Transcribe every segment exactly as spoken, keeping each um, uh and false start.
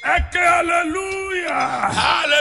Eke hallelujah.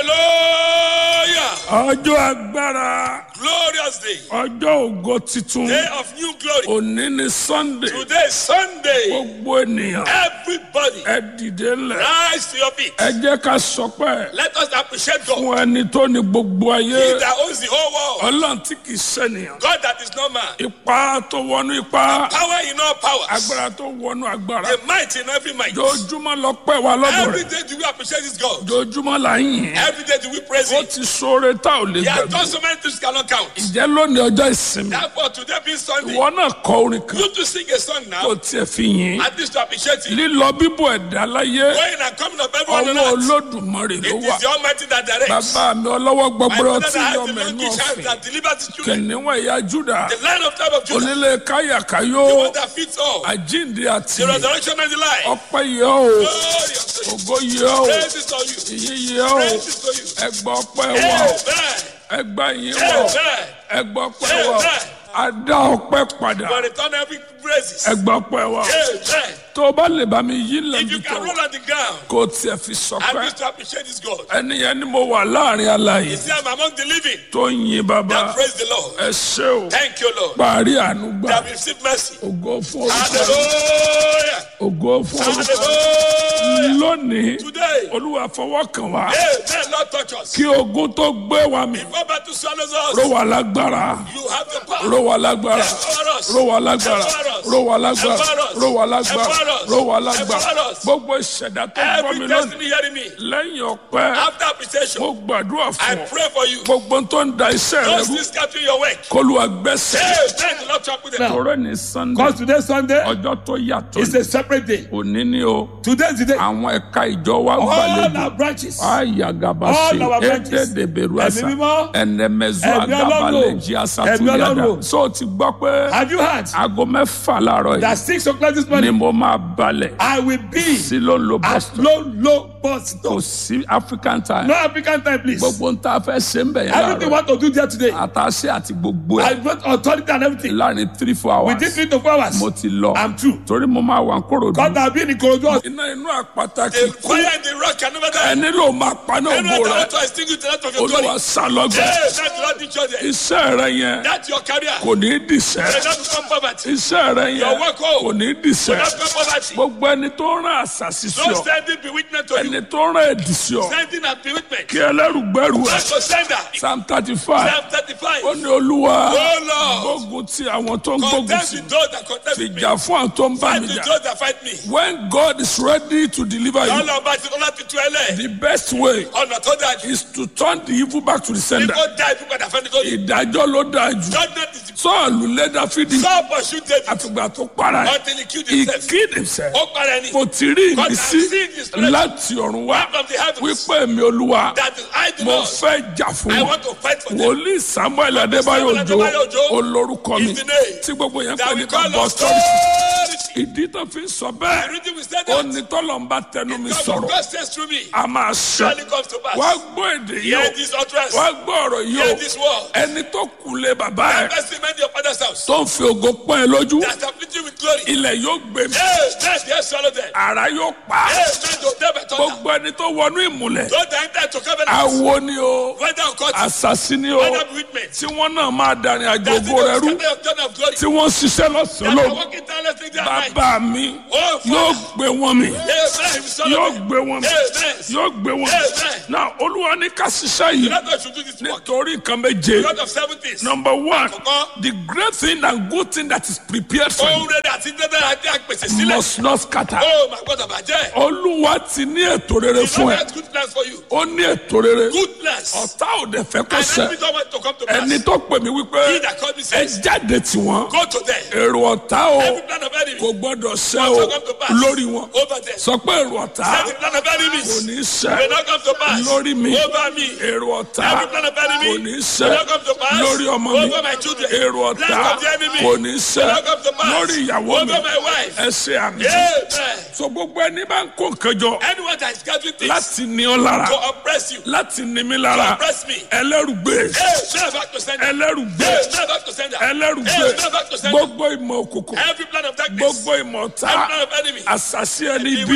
Hallelujah. Ọjọ́ agbára. Glorious day. Ọjọ́ ògo titun. Day of new glory. Òní ni Sunday. Today is Sunday. Gbogbo ènìyàn. Everybody, Ẹ dìde ńlẹ̀. rise to your feet. Ẹ jẹ́ ká sọpẹ́ Let us appreciate God. fún ẹni tó ní gbogbo He ayé. that owns the whole world. Ọlọ́run tí kì í ṣènìyàn. God that is not man. Ipá tó wọnú ipá. Power in all powers. Agbára tó wọnú agbára. The might in every might. Jojúmọ́ lọ pẹ́ wa lọ́dọ̀ Every rẹ̀. day do we appreciate this God. Jojúmọ́ là ń yìn. Every day do we praise Ó Him. ti sóore tá ò lè He has gbàgbé. done so many things cannot count. Ǹjẹ́ lónìí ọjọ́ ìsinmi? Therefore, today being Sunday, Ìwọ náà kọ orin kan you to sing a song kó now, tiẹ̀ fi yìn. at least to appreciate Him. Lílọ bíbọ̀ ẹ̀dá láyé Going and coming of everyone on ọwọ́ earth. Olódùmarè ló It wà. is the Almighty that directs. Bàbá mi ọlọ́wọ́ My gbọgbọrọ father tí that has yọ the mẹ́nu longish hands ọ̀fìn. that delivers his children. Kìnìún ẹ̀yà Júdà. The Lion of tribe of Judah. Onílé káyàkáyó. The one that fits all. Àjíǹde àti The resurrection and the life. ọpẹ́ yẹ o. Glory unto you. Ògo yẹ o. Praise is to you. Ìyìn yẹ o. Praise is to you. Ẹgbà ọpẹ́ wà o. Amen. Ẹgbà yìí wà o. Amen. Ẹgbà ọpẹ́ wà o. Adá ọpẹ́ padà. For return every praises. Ẹgbà ọpẹ́ wà o. Amen. Tó o bá lè bá mi yí If lẹ́nu you tó can roll on the ground, kó o tiẹ̀ fi at sọpẹ́. least to appreciate this God. Ẹni yẹn ni mo wà láàrin alààyè You see, I'm among the living tó ń yin bàbá. that praise the Lord. Ẹ ṣé o. Thank you, Lord. Parí àánú They gbà. have received mercy. Ògo fún orúkọ. Hallelujah. Ògo fún orúkọ. Hallelujah. Lónìí, Today, Olúwa fọwọ́ kàn wá. amen, Lord touch us. Kí ogun tó gbé wa mì. Before battle swallows Ró us, wa lágbára. you have the power. Ró wa lágbára. Empower us. Ró wa lágbára. Empower us. Ró wa lágbára. Empower us. Ró wa lágbára. Empower us. Ró wa lágbára. Empower us. Gbogbo ìṣẹ̀dá tó gbọ́ mi Every lónìí. destiny hearing me. Lẹ́yìn ọpẹ́, After appreciation, mo gbàdúrà I fún ọ. pray for you. Gbogbo tó ń da iṣẹ́ rẹ Those rú. things scattering your work. K'Olúwa gbẹ́sẹ̀. Amen. The Lord talk with them. Ọ̀rẹ́ ní Sunday. Because today Sunday Ọjọ́ tó yàtọ̀ is ni. a separate day. Òní ni o. Today is the day. Àwọn ẹ̀ka ìjọ wa All gbàlejò. our branches. Ayagabasi, All our branches. Ededeberuasa, Ẹ̀mí mímọ́. Ẹnẹmẹzu Ẹ̀mí Agabaleji Ọlọ́run. Asatuyada. Ẹ̀mí Ọlọ́run. So o ti gbọ́ pé Have you heard aago mẹ́fà láàárọ̀ that yìí six o'clock this ni morning mo máa balẹ̀ I will be sí ló ń lo at Boston. low, low bus Kò stop. sí African time. No African time, please. Gbogbo ń ta fẹ́ ṣe ń bẹ̀ yẹn Everything we láàárọ̀. want to do there today. Àtàṣe àti gbogbo I ẹ̀ want authority and everything. láàrin three four hours. Within three to four hours. Mo ti lọ. I'm through. Torí mo máa wà ń Kòròdú. God has been in Korodu. Iná inú àpáta kì The í kú. fire and the rock can never die. Ẹni ló máa paná Anyone ògo that rẹ̀. wants to extinguish the light of your glory. Olúwa sálọ́gbẹ̀. Amen. The Lord teach us that. Iṣẹ́ rẹ yẹn That's your career. kò ní í dìṣẹ́. May not become poverty. Iṣẹ́ rẹ Your yẹn work home kò ní í will dìṣẹ́. not become poverty. Gbogbo ẹni tó ń rán àṣàṣì sí Don't ọ. send it bewitchment to you. Ẹni tó ń rán èdì sí ọ. Sending and bewitchment. Kí ẹlẹ́rùgbẹ́rù ẹ̀. Not to send that. Psalm thirty five. Psalm thirty-five. Ó ní Olúwa Oh Lord. gbógun ti àwọn tó ń gbógun Contest ti with those that contest with me. ìjà fún àwọn tó ń bá Fight mi with jà. those that fight me. When God is ready to deliver you, Ọlọ́run bá ti lọ́la tuntun ẹlẹ́. the best way Ọ̀nà tó dáa jù. is to turn the evil back to the sender. People die people that find it only. Ìdájọ́ ló dáa jù. Judgment is the Sọ́ọ̀lù lé Dáfídì Saul pursued David àtìgbà tó para ẹ̀. until he killed He himself. killed himself. Ó para ẹni. Mo ti rí God has ìmísí seen his presence láti ọ̀run wá from the heavens. wípé èmi Olúwa That is I do mo not. fẹ́ jà fún I wọn. want to fight for them. Wòlíì Samuel Adébáyọ̀ Samuel Òjó Adébáyọ̀ Òjó olórúkọ mi is the name tí gbogbo yẹn That pè we ní call kábọ̀ us sọ́ọ̀rì. authority. Ìdí tó fi ń sọ The bẹ́ẹ̀ reason we said ó that. ní tọ́lọ̀ ń bá tẹnu mi God sọ̀rọ̀ God says through me. a máa ṣe. Surely comes to pass. Wá gbọ́ èdè yìí Hear o. this utterance. Wá gbọ́ ọ̀rọ̀ yìí Hear o. this word. Ẹni tó kù lé bàbá ẹ̀ Best remain in your father's house. tó ń fi ògo pọ́n ẹ lójú That afflict you with glory. ilẹ̀ yóò gbé mi. Hey, let the earth swallow them. Àrá yóò pa á. Hey, let the devil thunder. Gbogbo ẹni tó wọnú ìmùlẹ̀ Don't enter to covenant. awo ni o Whether or not. àṣàṣì ni o Whether bewitchment. tí wọ́n náà máa dàrin àjò That is ògo rẹ rú the scatter of glory. tí wọ́n ń ṣiṣẹ́ lọ́sàn-án That are lóru. working tirelessly day and night. Bàbá mi Oh, yóò Father. gbé wọn mi Amen. We swallow yóò them. gbé wọn mi Amen. yóò gbé wọn mi. Amen. Náà Olúwa ní ká ṣiṣẹ́ yìí Let us should do this work. nítorí nǹkan méje. God of seven things. Number one, Àkọ́kọ́. the great thing and good thing that is prepared for Ohun you rere àti dandan àti àpèsè sílẹ̀. must not scatter. Oh, my God, àbàjẹ́. Olúwa ti ní ètò rere He fún ẹ. has good plans for you. Ó ní ètò rere. Good plans. Ọ̀tá ò dẹ̀ fẹ́ kó And ṣẹ. every don't want to come to pass. Ẹni tó pè mí He wípé that called me ẹ says, jáde tí wọ́n. go to them. Èrò ọ̀tá o Every plan of enemy kò gbọ́dọ̀ ṣẹ will o not come to pass. lórí wọn. Over them. Sọ pé èrò ọ̀tá Every plan of kò enemies ní will ṣẹ not come to pass. lórí mi. Over me. Èrò ọ̀tá Every plan of enemy kò ní will ṣẹ not come to pass. lórí ọmọ mi. Over my children. Èrò ọ̀tá Plans of the enemy kò ní ṣẹ will not come to pass. lórí ìyàwó mi. Over my wife. Ẹ ṣe àmì. Amen. So gbogbo ẹni bá ń kó nǹkan jọ Anyone that is gathering things láti ní ọ lára to oppress you, láti ní mi to lára oppress me. ẹlẹ́rùgbé Hey, man back to sender. ẹlẹ́rùgbé Hey, man back to sender. ẹlẹ́rùgbé Hey, man back to sender. gbogbo ìmọ̀ òkùnkùn Every plan of darkness. gbogbo ìmọ̀ ọ̀tá Every plan of enemy. àṣàṣì ẹni The bí wickedness of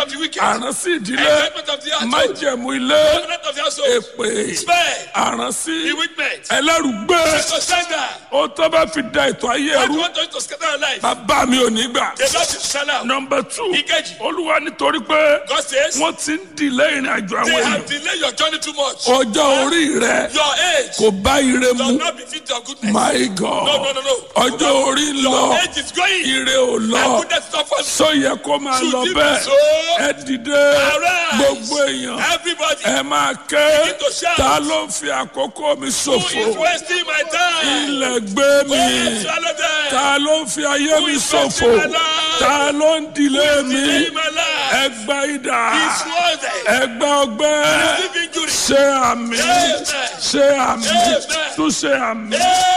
of the wicked. àránsí ìdílé Enchantment of the household. májẹ̀mú ilé Covenant of the household. èpè Spare. àránsí Bewitchment. ẹlẹ́rùgbé To sender. ó tó bá fi da ètò ayé What ẹrú you want to, to scatter your life? bàbá mi ò ní gbà. The Lord will sell out. nọmba two Ìkejì. olúwa nítorí pé God says, wọ́n ti ń dìlé ìrìn àjò they àwọn have èèyàn delayed your journey too much. ọjọ́ orí rẹ Your age kò bá ire mu does not befit your goodness. my No, god no, no, no. ọjọ́ orí ń lọ Your age is going. ire ò And lọ goodness is not falling. sóyẹ kó máa Should lọ it be bẹ́ẹ̀ so? ẹ dìde Arise. gbogbo èèyàn Everybody ẹ máa ké begin to shout. ta ló ń fi àkókò mi who is ṣòfò wasting my time? ilẹ̀ gbé mi Oh, swallow them. ta ló ń fi ayé Who mi is ṣòfò wasting my life? ta ló ń dìlé mi Delay my life. ẹgbà idà He's worthy. ẹgbà ọgbẹ́ Receive injury. ṣe àmì Amen. ṣe àmì Amen. tún ṣe àmì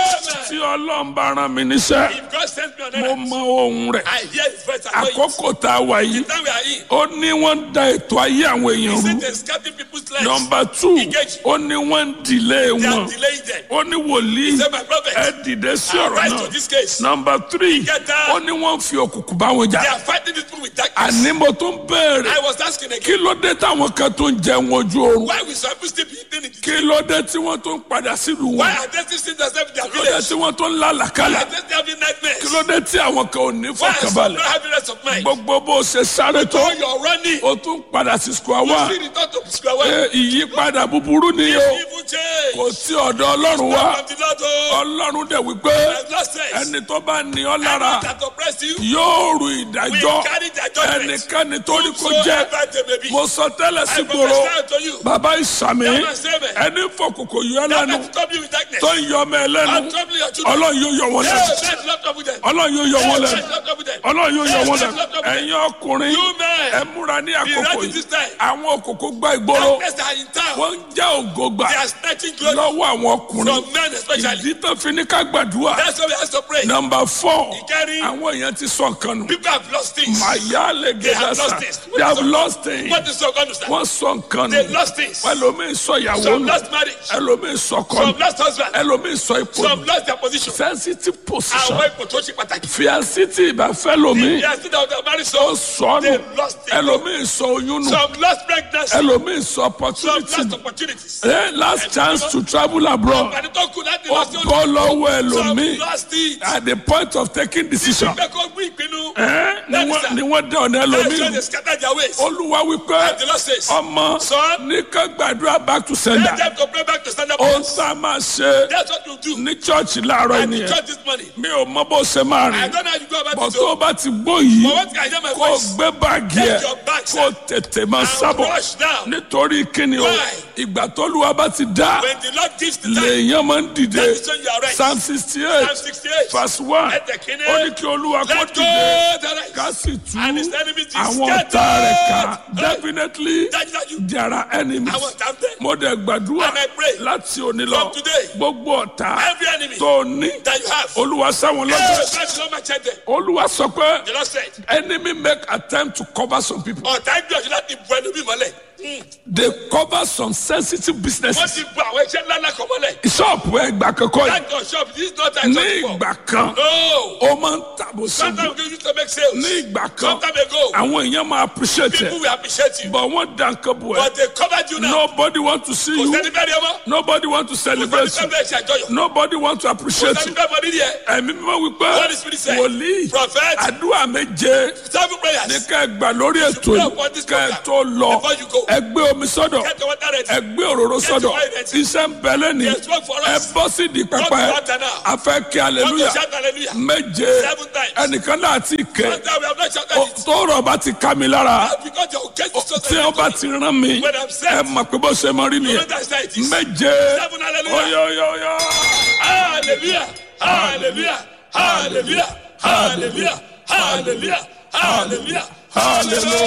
tí Amen. ọlọ́run bá rán mi níṣẹ́ If God sends me on mo earth, mọ ohun rẹ̀ I hear his voice. I know it. àkókò tá a wà yìí The time we are in, ó ní wọ́n ń da ètò ayé àwọn he èèyàn said rú they're scatting people's lives. nọmba two Engage. ó ní wọ́n ń dìlé They wọn are delaying them. ó ní wòlíì Say, my prophet, ẹ dìde sí ọ̀rọ̀ rise náà to this case. nọmba three Ìkẹta. ó ní wọ́n ń fi òkùnkùn bá wọn jà They are fighting this people with darkness. àní mo tún béèrè I was asking kí again, ló dé táwọn kan tó ń jẹun ojú oorun why we some people still be eating in the kí ló dé tí wọ́n tó ń padà sílùú Why wọn are they still seeing themselves in their kí ló dé village? tí wọ́n tó ń Why lálàkálà are they still having nightmares? kí ló dé tí àwọn kan ò ní Why are some not fọkànbalẹ̀ having rest of mind? gbogbo bó ṣe sáré tó All you're running, o tún padà sí square you one see return to square one. Ẹ, ìyípadà búburú ni o Evil change. kò tí ọ̀dọ̀ ọlọ́run wá From the Lord, oh, ọlọ́run dẹ̀ wípé as Lord says, ẹni tó bá ní ọ lára that oppress you, yóò rù we ìdájọ́ carry their judgment. ẹnikẹ́ni tó ní kó jẹ́ Whosoever they may be. mo sọ tẹ́lẹ̀ sí I gbòòrò prophesy to you. bàbá ìsàmì That man say, man, ẹni fọkùnkùn yọ ẹ that lẹ́nu man trouble you with darkness. tó ń yọ ọmọ ẹ lẹ́nu And trouble your children. ọlọ́run yóò yọ wọn Hey, lẹ́nu man, love trouble them. ọlọ́run yóò yọ Hey, wọn man, lẹ́nu love trouble them. ọlọ́run yóò yọ Hey, wọn man, lẹ́nu love trouble them. ẹ̀yin ọkùnrin You men, ẹ múra ní be àkókò ready yìí this time. àwọn òkòkò gba ìgboro Darkness are in town. wọ́n ń já ògo gbà They are snatching glory lọ́wọ́ àwọn ọkùnrin from men especially. ìdí tó fi ní ká gbàdúrà That's why we have to pray. nọmba four Ìkẹrin. àwọn èèyàn ti sọ nǹkan nù People have lost things. màyà lè They have gẹ̀dẹ̀ lost sà things. they have lost things What is so going to wọ́n sọ nǹkan They nù lost things. ẹlòmíín sọ ìyàwó Some nù lost marriage. ẹlòmíín sọ ọkọ Some nù lost husband. ẹlòmíín sọ ipò nù Some lost their position. sensitive position Àwọn ipò tó ṣe pàtàkì. fiasiti ìbáfẹ́ lomi They are still out there married. ó So sọ nù they lost it. ẹlòmíín sọ oyún nù some lost pregnancy. ẹlòmíín sọ Some opportunity lost nù opportunities. Eh, last chance to travel abroad Àǹfààní tó kù láti ó lọ sí bọ́ lọ́wọ́ Some ẹlòmíín lost it. at the point of taking decision Ìgbẹ́ kó gbé ìpinnu. Eh, ni wọ́n- ni wọ́n dẹ̀ ọ̀nà That's why ẹlòmíín they scatter their ways. olúwa wípé And the Lord says, ọmọ Son, ní ká gbàdúrà back to let sender them to pray back to stand up. ó ń sá máa ṣe That's what you do. ní church láàárọ̀ And the ènìyàn church this morning. mi ò mọ bó ṣe máa I rìn don't know how you go about bọ̀ it. tó o oh. bá ti gbó yìí But what can I hear my kó o voice? gbé báàgì ẹ Take your bags kó o tètè máa and sábọ̀ rush down. nítorí kíni o Why? ìgbà tólúwa bá ti dá When the Lord gives the time, lèèyàn máa ń dìde that is when you are right. psalm sixty eight Psalm sixty-eight. verse one Let the king ó ní kí olúwa kó Let go dìde the right. ká sì tú And his enemies is àwọn scattered. ọ̀tá rẹ̀ ká Hey. definitely Dájúdájú. there are enemies Àwọn ọ̀tá ń bẹ. mo dẹ̀ gbàdúrà And I pray láti òní lọ from today, gbogbo ọ̀tá every enemy tó ní that you have. olúwa sáwọn Hey, lọ́jọ́ that's not my child there. olúwa sọ pé The Lord said, enemy make attempt to cover some people ọ̀tá ìgbìyànjú láti bu ẹnu bí mọ́lẹ̀. they cover some sensitive Wọ́n businesses ti bu àwọn iṣẹ́ ńlá ńlá kan mọ́lẹ̀. ṣọ́ọ̀pù ẹgbà kankan yìí That your shop, this is not that ní shop before. ìgbà kan No. ó máa ń tàbó Sometimes sógun we used to make sales. ní ìgbà kan Sometime ago, àwọn èèyàn máa appreciate people ẹ will appreciate you. but wọ́n dá nǹkan bò ẹ́ But they covered you now. nobody want to see Kò you sẹ́ni bẹ́ẹ̀ ni ọmọ. nobody want to Kò sẹ́ni celebrate bẹ́ẹ̀ you bẹ́ẹ̀ ṣe àjọyọ̀. nobody want to Kò appreciate sẹ́ni you bẹ́ẹ̀ mọ nídìí ẹ̀. ẹ̀mí mímọ́ wípé Holy Spirit said, wòlíì Prophet, àdúrà méje seven ní prayers. ká ẹ gbà lórí ètò pray yìí upon this ká ẹ program tó lọ before you go. ẹ gbé omi sọ́dọ̀ Get your water ready. ẹ gbé òróró Get your sọ́dọ̀ oil ready. iṣẹ́ ń bẹ lẹ́ni There's work for ẹ us. bọ́ sí di Go to pẹpẹ the altar now. a fẹ́ kí Want to hallelujah shout hallelujah? méje Seven times. ẹnìkan náà ti kẹ Sometimes we have not shouted Ó- it. tó rọ̀ bá ti ká mi lára Because your case is so tí wọ́n bá ti rán mi When I'm set, ẹ mọ̀ pé bó ṣe mọ rí you nìyẹn know that's how it is. méje Seven hallelujah. oyoyoyo Hallelujah. Hallelujah. Hallelujah. Hallelujah. Hallelujah. Hallelujah. hallelujah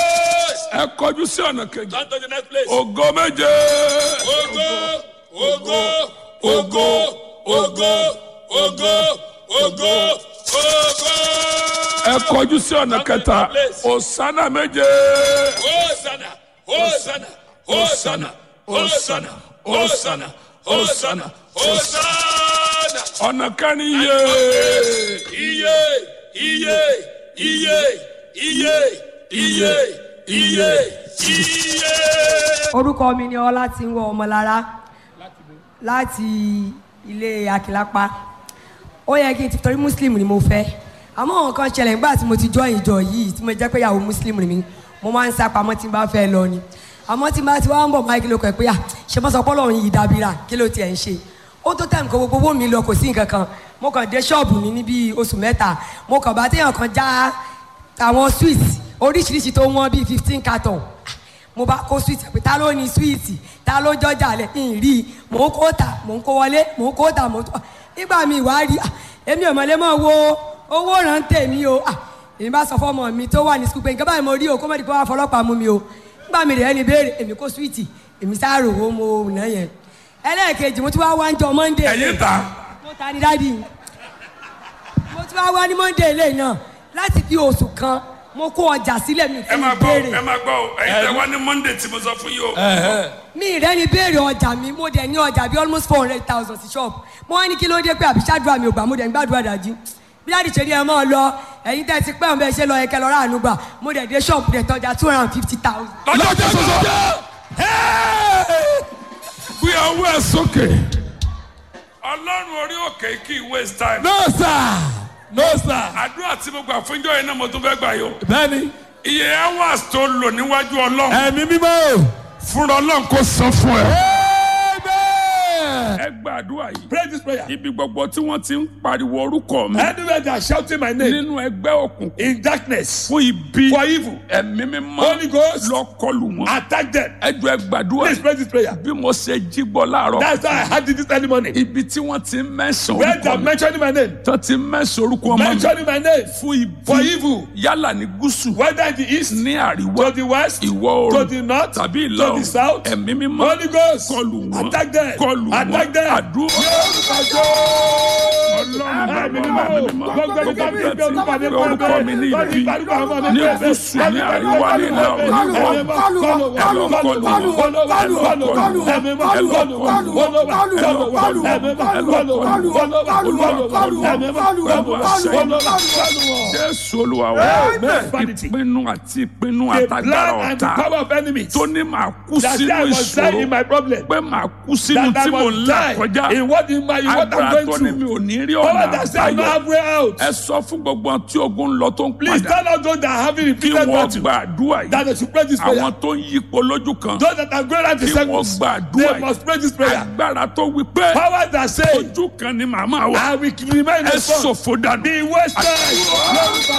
ẹ kọjú sí ọ̀nà kejì Turn to the next place. ògo méje Ogo, ogo, ogo, ogo, ogo, ogo, ogo. ẹ kọjú sí ọ̀nà kẹta òsánà méje Hosanna, Hosanna, Hosanna, Hosanna, Hosanna, Hosanna, Hosanna. ọ̀nà kẹrin yé Iye, iye, iye, iye, iye, iye iye. orúkọ mi ni Ọlátìnwó Ọmọlára láti ilé Akílápá. Ó yẹ kí n ti torí muslim ni mo fẹ́ àmọ́ nǹkan ṣẹlẹ̀ nígbà tí mo ti join ìjọ yìí tí mo jẹ́ pé ìyàwó muslim ni mi mo máa ń sá pamọ́ tí n bá fẹ́ lọ ni àmọ́ tí n bá ti wá ń bọ̀ máa kí ló kọ̀ pé à ṣe mọ́ sọ pé Ọlọ́run yìí dábìrà kí ló tiẹ̀ ń ṣe ó tó tẹ̀ nǹkan gbogbo owó mi lọ kò sí nǹkan kan mo kàn dé ṣọ́ọ̀bù mi ní bíi oṣù mẹ́ta mo kàn bá téèyàn kan já àwọn sweets oríṣiríṣi tó wọ́n bíi fifteen carton mo bá kó sweet pé ta ló ní sweet ta ló jọjà lẹ ń rí mò ń kó ta mò ń kó wọlé mò ń kó ta mò ń tó nígbà mi ìwà rí èmi ò mọ̀lẹ́ mọ̀ wo owó rántẹ̀ mi o èmi bá sọ fọ́mọ mi tó wà ní sukùl pé nǹkan báyìí mo rí o kó mọ̀ ní pé wọ́n á fọlọ́pàá mú mi o nígbà mi rẹ̀ ẹni béèrè èmi kó sweet èmi sáàrò owó mo nà yẹn ẹlẹ́ẹ̀kejì mo tún wá wá ń jọ Monday ẹ̀yin ta. mo ta ní dádì mo tún wá wá ní Monday ilé náà láti fi oṣù kan mo kó ọjà sílẹ̀ mi ẹ fún máa gbọ́ ìbéèrè ẹ máa gbọ́ ẹ̀yin tẹ wá ní Monday tí mo sọ fún yìí o. mi rẹ ni béèrè ọjà mi mo dẹ̀ ní ọjà bíi almost four hundred thousand sí shop mo wá ní kí ló dé pé àbí ṣáàdúrà mi ò gbà mo dẹ̀ ń gbàdúrà dájú bí láti ṣe ní ẹ máa lọ ẹ̀yin tẹ́ ti pẹ́ ọ̀n bẹ́ẹ̀ ṣe lọ ẹ̀kẹ́ lọ́ra àánú gbà mo dẹ̀ dé shop dẹ̀ tọ́jà two hundred and fifty thousand. lọ́jọ́ sọ́sọ́ fi ọwọ́ ẹ̀ sókè. Ọlọ́run orí òkè kì í waste time. No sir. No sir. àdúrà tí mo gbà fún ìjọ yẹn náà mo tún fẹ́ gbà yọ. Bẹ́ẹ̀ni. iye hours tó lò níwájú Ọlọ́run. Ẹ̀mí mímọ́. fúnra Ọlọ́run kò san fún ẹ. Amen. ẹ gba àdúrà yìí. Pray this prayer. ibi gbogbo tí wọ́n ti ń pariwo orúkọ mi. Anywhere they are shouting my name nínú ẹgbẹ́ òkùnkùn. in darkness fún ibi. for evil, ẹ̀mí mímọ́. Holy Ghost. lọ kọlù wọn. attack them. ẹ jọ̀ọ́ ẹ gbàdúrà Please yìí. pray this prayer. bí mo ṣe jí gbọ́ láàárọ̀. That's why I had it this early morning. ibi tí wọ́n ti ń mẹ́sàn-án Where they orúkọ are mi. mentioning my name. tó ti ń mẹ́sàn-án orúkọ ọmọ mi. Mentioning my name. fún ibi. For evil. yálà ní gúúsù. Whether in the east, ní àríwá. to the west, ìwọ̀ to oòrùn. the north, tàbí ìlà to the oòrùn. south. ẹ̀mí mímọ́. Holy Ghost. kọlù wọn. Attack them. kọlù wọn. Attack them. àdúrà. Ọlọ́run bàbá mi mímọ́. gbogbo ẹgbẹ́ tí gbé orúkọ mi ní ibi. ní gúúsù ní àríwá ní ìlà Jésù Olúwa wa. ìpinnu àti ìpinnu àtàgbàrà ọ̀tá tó ní màá kú sínú ìṣòro pé màá kú sínú tí mò ń là kọjá agbára tó ní mi ò ní rí ọ̀nà àbáyọ. ẹ sọ fún gbogbo àwọn tí ogun ń lọ tó ń Please padà tell us those that are having kí repeated wọ́n battle gba àdúrà that yìí. they should pray this prayer. àwọn tó ń yípo lójú kan Those that are going out to kí wọ́n circles, gba àdúrà they yìí. must pray this prayer. agbára tó wí pé Powers that say, ojú kan ni màmá wa I will remain ẹ a son. ṣòfò dànù. Be wasted. Lórúkọ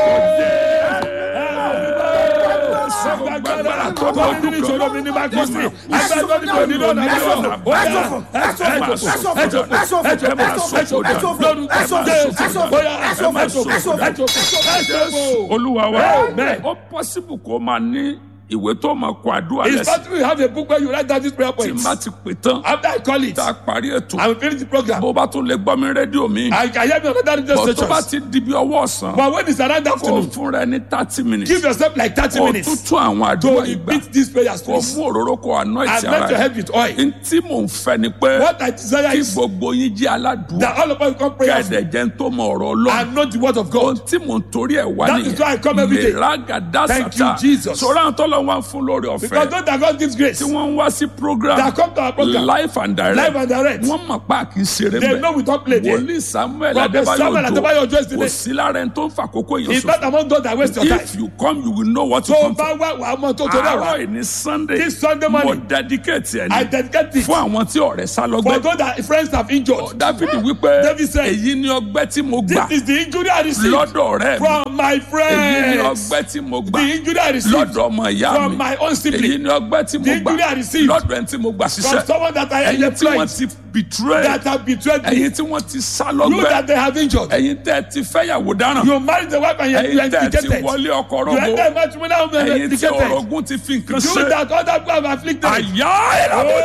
agbára tó bá ojú kan ìṣòro mi ní bá kó sí. agbára tó ní kò ní lọ́nà ní ọ̀nà. ó yá ẹ̀sọ̀fò ẹ̀sọ̀fò ẹ̀sọ̀fò ẹ̀sọ̀fò ẹ̀sọ̀fò lórúkọ Jésù. ó yá ẹ̀sọ̀fò ẹ̀sọ̀fò ẹ̀sọ̀fò. Olúwa wa Amen. ó pọ́sibù kó máa ní ìwé tó máa kọ àdúrà It's lẹ́sìn possible you have a book where you write down these prayer tí n points. bá ti pè tán After I call it, tá a parí ètò I will finish the program. bó bá tún lè gbọ́ mi rédíò mi I can hear me on other radio bọ̀ tó bá stations. ti di bí ọwọ́ ọ̀sán But when it's around kó afternoon, fúnra ẹni thirty minutes give yourself like thirty kó minutes tún tún àwọn to àdúrà ìgbà repeat these prayers, kó please. mú òróró kó anoint And ara let your ẹ̀ head with oil. n tí mò ń fẹ́ ni pé What I desire kí is gbogbo yín jẹ́ aládùúgbò that all of us come pray kẹ́ẹ̀dẹ̀ jẹ́ ń tó mọ ọ̀rọ̀ Ọlọ́run and know the word of ohun God. tí mò ń torí ẹ̀ wá That is why I come every day. lèragàdá Thank you, sàtà Jesus. sọ̀rọ̀ àwọn tọ́lọ̀ wá fún lórí ọ̀fẹ́ Because those that God gives grace, tí wọ́n ń wá sí program that come to our program, life and direct live and direct, wọ́n mọ̀ pa kì í ṣeré they know we don't play there. wòlíì Samuel Prophet Samuel Adébáyọ̀ Adébáyọ̀ Òjó Òjó is the kò name. sí lára ẹni tó ń fàkókò yẹn It's sọ not among those that waste your time. if you come you will know what you So come for. bá wá wàá mọ tó tó dá àárọ̀ wá. yìí ní Sunday This Sunday mo morning, dedicate ẹ̀ I ní dedicate it fún àwọn tí ọ̀rẹ́ sá for lọ́gbẹ́ those that friends have injured. David wípé David said, èyí ni ọgbẹ́ tí mo gbà This is the injury I received lọ́dọ̀ ọ̀rẹ́ mi from my èyí ni friends. ọgbẹ́ tí mo gbà The injury I received lọ́dọ̀ ọmọ ìyá from mi my own èyí sibling. ni ọgbẹ́ tí mo The gbà injury I received lọ́dọ̀ ẹni tí mo gbà From ṣiṣẹ́ someone that I ẹ̀yin tí wọ́n employed, ti betray that have betrayed me. ẹ̀yin tí wọ́n ti sá You lọ́gbẹ́ that they have injured. ẹ̀yin tẹ́ ti fẹ́yàwó dáràn You married the wife and you ẹ̀yin tẹ́ ti indicated. wọlé ọkọ You rọ́gbó enter matrimonial home and ẹ̀yin tí indicated. orogún ti fi nǹkan You ṣe that other people have afflicted. àyà ìlàbọ̀dà Oh,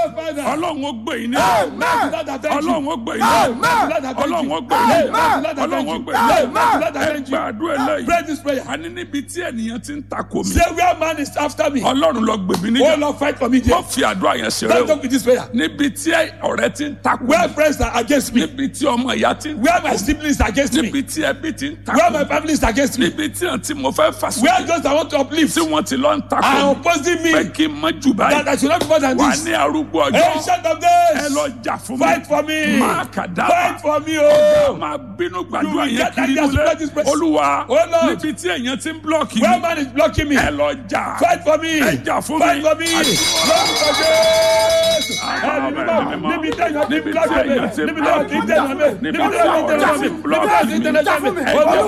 ọlọ́run ó gbé yín ní ọlọ́run ó gbé yín ní ọlọ́run ó gbé yín ní ọlọ́run ó gbé yín ní ẹgbẹ́ àdúrà eléyìí a ní níbi tí ènìyàn ti ń takò mí Say where man is after me. ọlọ́run lọ gbèbí Oh níjà Lord, fight for me. wọ́n fi àdúrà yẹn ṣeré Don't o talk with this prayer. níbi tí ọ̀rẹ́ ti ń takò Where mí friends are against me. níbi tí ọmọ ìyá ti ń Where my siblings are against me. níbi tí ẹbí ti ń Where my takò family is against me. níbi tí àǹtí mo fẹ́ fà Where sókè those I want to uplift tí wọ́n ti lọ ń takò are mí opposing me. pé kí n mọ jù That I báyìí should not be more than wà this. ní arúgbó ọjọ́ Ancient of ẹ days. lọ jà fún mi Fight for me. máa kàdá Fight for me. ọ̀gá Oh. máa bínú You gbàdúrà will yẹn get kiri that nílé as this prayer. olúwa Oh, Lord. níbi tí èèyàn ti ń blọọkì Where mi man is blocking me. ẹ lọ jà Fight for me. ẹ jà fún Fight mi for me. Lórúkọ Jésù. Ẹni mímọ́. Níbi tí èèyàn ti ń block me. Níbi tí èèyàn ti ń tẹ̀lé mi. Níbi tí èèyàn ti ń tẹ̀lé mi. Níbi tí èèyàn ti ń tẹ̀lé mi. ẹ jà fún mi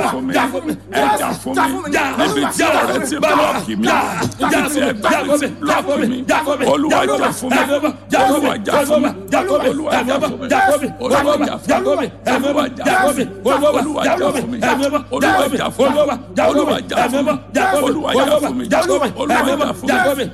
ẹ jà fún mi níbi tí ọ̀rẹ́ ti blọọkì mi níbi tí ẹgbẹ́ ti blọọkì mi olúwa jà fún mi olúwa jà fún mi olúwa jà fún mi olúwa jà fún mi olúwa jà fún mi olúwa jà fún mi olúwa jà fún mi olúwa jà fún mi olúwa jà fún mi olúwa jà fún mi olúwa jà fún mi olúwa jà fún mi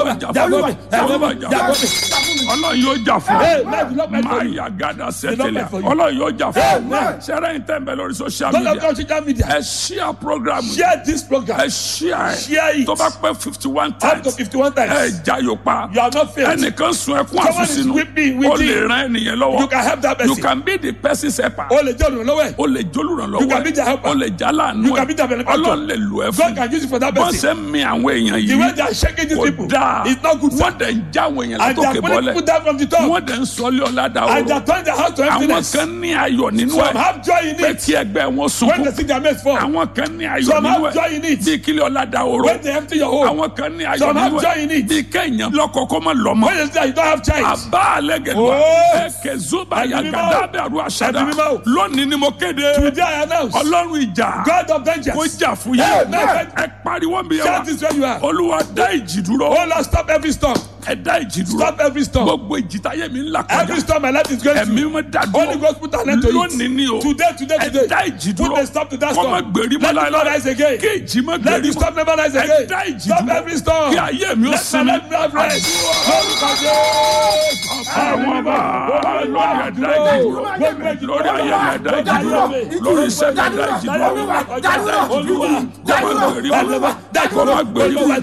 olúwa jà fún mi ọlọ́run yóò jà fún mi máa yà gádà sẹ́tẹ̀lẹ̀ ọlọ́run yóò jà fún mi ṣẹ́rẹ́ yìí tẹ̀ ń bẹ lórí social media ẹ share program Share this program. ẹ share Share it. tó bá pẹ́ fifty one Up to times fifty-one ẹ times. jayò pa You are not failed. ẹnìkan sun ẹkún Someone is àsùnsínú weeping, o weeping. lè ran ẹnìyẹn lọ́wọ́ You can help that you person. can be the person's helper O lè jẹ́ olùrànlọ́wọ́ ẹ̀. o lè jólùrànlọ́wọ́ You can be the helper. o lè jálàánú You can be the ẹ̀ benefactor. ọlọ́run lè lò ẹ́ God fún can use it for that bọ́n person. ṣe ń mi àwọn èèyàn The way yìí they are shaking these kò people dáa is not good. wọ́n dẹ̀ ń já àwọn èèyàn And they látòkè are pulling bọ́lẹ̀ people down from the top. wọ́n dẹ̀ ń sọlé ọ̀làdà And they ọ̀rọ̀ are turning their house to àwọn emptiness. kan ní ayọ̀ nínú Some ẹ̀ have joy in pé it. kí ẹgbẹ́ wọn When sunkún they see their mates fall. àwọn kan ní ayọ̀ Some nínú have joy ẹ̀ in it. bí kílẹ̀ ọ̀làdà ọ̀rọ̀ When they empty your home. àwọn kan ní ayọ̀ Some have nínú joy in ẹ̀ it. bí kẹ́yìn lọ́kọ̀ọ́kọ́ máa lọ mọ́ When they say you don't have child. àbá àlẹ́gẹ̀dẹ̀ Oh. ẹ̀kẹ́ zuba Ẹ̀mí mímọ́. yàgàdà bẹ̀rù àṣàdá Ẹ̀mí mímọ́. lónìí ni mo kéde Today I announce. ọlọ́run ìjà God of vengeance. kó jà fún yín Amen. ẹ pariwo mi yẹn Shout this where you are. wa olúwa dá ìjì dúró Oh Lord, stop every storm. ẹ dá ìjì dúró Stop every storm. gbogbo ìjì táyé mi ń là Every kọjá storm my life is going ẹ̀mí through. mi dá Holy dúró Ghost put an end to lónìí ni o it. Today, today, ẹ today. dá ìjì Put dúró a stop to that kó má storm. gbèrí mọ́ Let it not rise again. kí ìjì má Let gbèrí the storm mọ́ never rise ẹ again. dá ìjì Stop dúró every storm. kí ayé mi ó Let my sinmi life be rest. Lórúkọ Jésù. àwọn bá lórí ẹ̀dá ìjì dúró lórí ayé mi ẹ̀dá ìjì dúró lórí iṣẹ́ mi ẹ̀dá ìjì dúró ẹ̀dá ìjì dúró kó má gbèrí mọ́ kó má gbèrí mọ́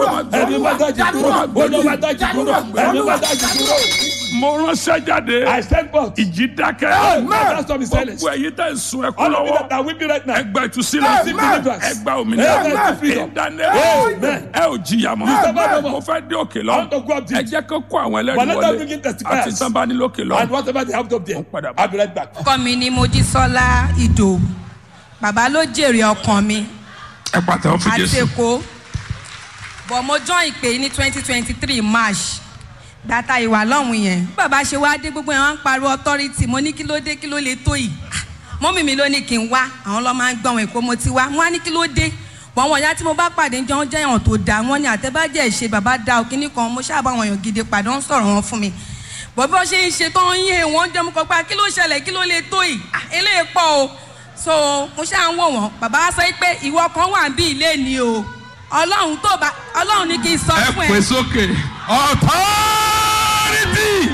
kó má gbèrí mọ́ mo ránṣẹ́ jáde I stand forth. ìjì dákẹ́ That storm is silent. gbogbo ẹ̀yin tẹ̀ ń sun ẹkún All of you lọ́wọ́ that are weeping right now. ẹgbẹ́ ìtúsílẹ̀ ẹgbẹ́ òmìnira ìdáná ẹ ò jìyà mọ́ mo fẹ́ dé òkè lọ ẹ jẹ́ kó kó àwọn ẹlẹ́rìí wọlé àti sábà ní lókè lọ. And whatever they have up there, padà bọ̀. I'll be right back. ọkọ mi ni Mojísọ́lá Ìdòwú bàbá ló jèrè ọkàn mi ẹ pàtàkì fún àti Jésù. Èkó bọ̀ mo join ìpè ní twenty twenty three March data ìwà lọ́hùn yẹn bàbá ṣe wá dé gbogbo yẹn wọ́n ń pariwo authority mo ní kí ló dé kí ló lè tó yìí mọ́mì mi ló ní kí n wá àwọn lọ́ máa ń gbọ́n Èkó mo ti wá mo wá ní kí ló dé wọ́n wọ̀nyá tí mo bá pàdé jọ ń jẹ́ èèyàn tó dáa wọ́n ní àtẹ́bàjẹ́ ìṣe bàbá da òkínní kan mo ṣáà bá wọn èèyàn gidi pàdé wọ́n sọ̀rọ̀ wọn fún mi bọ̀ bí wọ́n ṣe ń ṣe tó ń yé wọ́n jẹ́ mo kọ́ pé kí ló ṣẹlẹ̀ kí ló lè tó yìí eléyìí pọ̀ o so mo ṣáà ń wò wọ́n bàbá wa sọ pé ìwọ kan wà bí ilé ni o Ọlọ́run tó bá Ọlọ́run ní kí n sọ fún ẹ. ẹ pè sókè authority.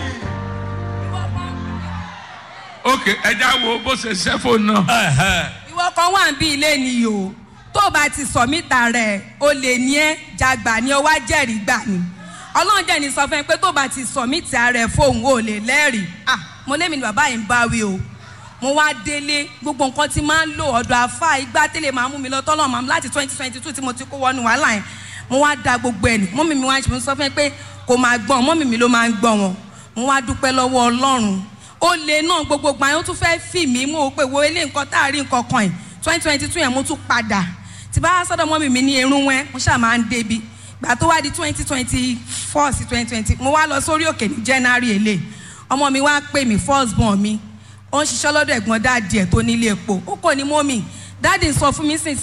ok ẹ já wo bó ṣe ṣẹ́ fóònù náà. ìwọ kan wà bí ilé ni o tó bá ti sọ mítà rẹ̀ o lè ní ẹ jàgbà ni o wá jẹ́rìí gbà ni Ọlọ́run jẹ́ ní sọ fún ẹ pé tó bá ti sọ mítà rẹ̀ fóun o lè lẹ́rìí ah mo lémi ni bàbá yìí ń bá wí o mo wá délé gbogbo nǹkan tí máa ń lò ọ̀dọ̀ àfáà igbá tẹ́lẹ̀ máa mú mi lọ tọ́lọ̀ máa láti twenty twenty two tí mo ti kó wọnú wàhálà yẹn mo wá da gbogbo ẹ̀ ní mọ́mì mi wá ṣe mo sọ fún ẹ pé kò máa gbọ́n mọ́mì mi ló máa ń gbọ́n wọn mo wá dúpẹ́ lọ́wọ́ Ọlọ́run ó lè náà gbogbo gbà yẹn ó tún fẹ́ẹ́ fì mí mo pé wo ilé nǹkan tá a rí nǹkan kan ẹ̀ twenty twenty two yẹn mo tún padà tí bá sọ́dọ̀ mọ́mì mi ní irun wẹ́n mo ṣáà máa ń débi gbà tó wá di twenty twenty four sí twenty twenty mo wá lọ sórí òkè ní January èlé ọmọ mi wá pè mí first born mi ó ń ṣiṣẹ́ lọ́dọ̀ ẹ̀gbọ́n dáàdì ẹ̀ tó nílé epo ó kò ní mọ́mì dáàdì sọ fún mi sínsìn